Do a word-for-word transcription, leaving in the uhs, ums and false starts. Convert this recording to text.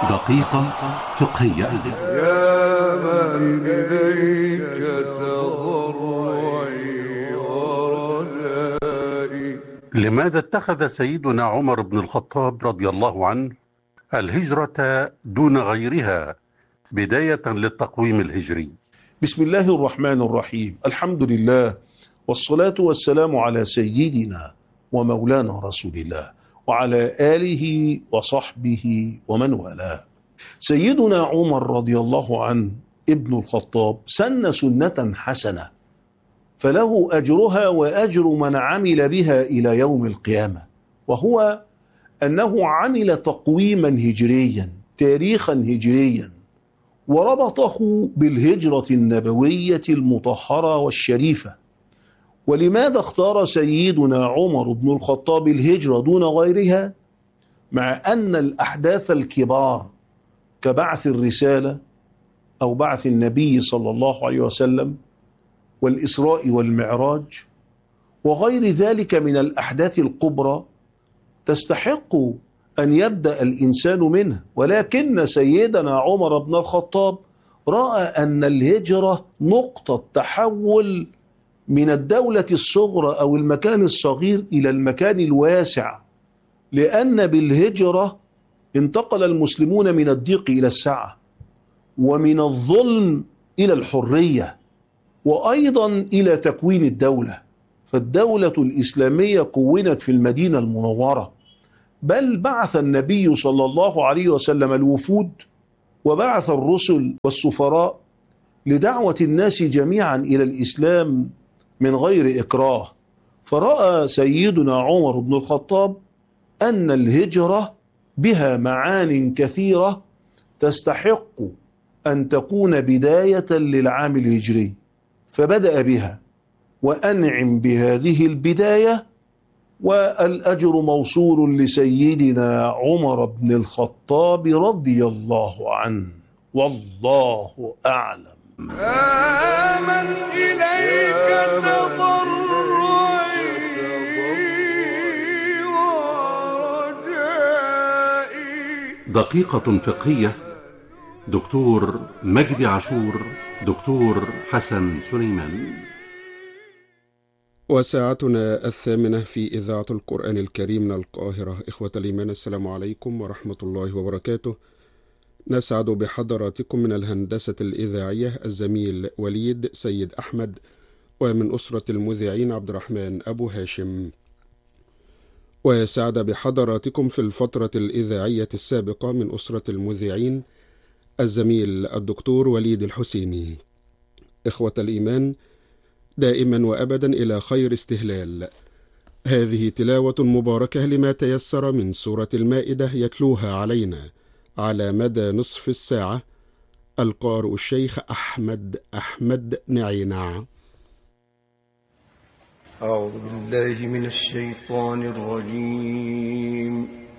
دقيقة فقهية. يا من إليك تضرعي ورجائي. لماذا اتخذ سيدنا عمر بن الخطاب رضي الله عنه الهجرة دون غيرها بداية للتقويم الهجري؟ بسم الله الرحمن الرحيم. الحمد لله والصلاة والسلام على سيدنا ومولانا رسول الله وعلى آله وصحبه ومن والاه. سيدنا عمر رضي الله عنه ابن الخطاب سن سنة حسنة فله أجرها وأجر من عمل بها إلى يوم القيامة، وهو أنه عمل تقويما هجريا، تاريخا هجريا، وربطه بالهجرة النبوية المطهرة والشريفة. ولماذا اختار سيدنا عمر بن الخطاب الهجرة دون غيرها؟ مع أن الأحداث الكبار كبعث الرسالة أو بعث النبي صلى الله عليه وسلم والإسراء والمعراج وغير ذلك من الأحداث الكبرى تستحق أن يبدأ الإنسان منها، ولكن سيدنا عمر بن الخطاب رأى أن الهجرة نقطة تحول من الدولة الصغرى أو المكان الصغير إلى المكان الواسع، لأن بالهجرة انتقل المسلمون من الضيق إلى السعة، ومن الظلم إلى الحرية، وأيضا إلى تكوين الدولة. فالدولة الإسلامية كونت في المدينة المنورة، بل بعث النبي صلى الله عليه وسلم الوفود وبعث الرسل والسفراء لدعوة الناس جميعا إلى الإسلام من غير إكراه. فرأى سيدنا عمر بن الخطاب أن الهجرة بها معان كثيرة تستحق أن تكون بداية للعام الهجري، فبدأ بها وأنعم بهذه البداية، والأجر موصول لسيدنا عمر بن الخطاب رضي الله عنه، والله أعلم. آمن إليك تضرعي ورجائي. دقيقة فقهية. دكتور مجدي عاشور، دكتور حسن سليمان. وساعتنا الثامنة في إذاعة القرآن الكريم من القاهرة. إخوة الإيمان، السلام عليكم ورحمة الله وبركاته. نسعد بحضراتكم من الهندسة الإذاعية الزميل وليد سيد أحمد، ومن أسرة المذيعين عبد الرحمن أبو هاشم. وسعد بحضراتكم في الفترة الإذاعية السابقة من أسرة المذيعين الزميل الدكتور وليد الحسيني. إخوة الإيمان، دائما وأبدا إلى خير استهلال. هذه تلاوة مباركة لما تيسر من سورة المائدة يتلوها علينا على مدى نصف الساعة القارئ الشيخ أحمد أحمد نعينع. أعوذ بالله من الشيطان الرجيم.